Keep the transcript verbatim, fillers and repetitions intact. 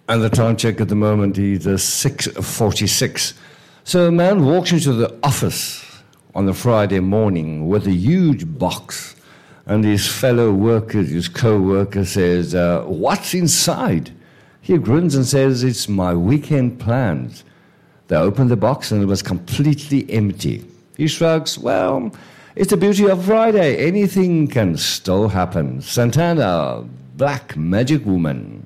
And the time check at the moment is uh, six forty-six. So a man walks into the office on the Friday morning with a huge box, and his fellow worker, his co-worker says, uh, "What's inside?" He grins and says, "It's my weekend plans." They opened the box and it was completely empty. He shrugs, "Well, it's the beauty of Friday. Anything can still happen." Santana, Black Magic Woman.